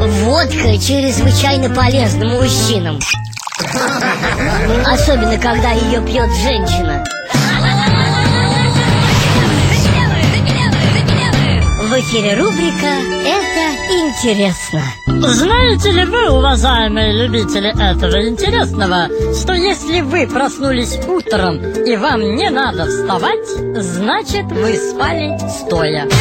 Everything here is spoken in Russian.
Водка чрезвычайно полезна мужчинам. Особенно, когда ее пьет женщина. В эфире рубрика «Это интересно». Знаете ли вы, уважаемые любители этого интересного, что если вы проснулись утром и вам не надо вставать, значит вы спали стоя?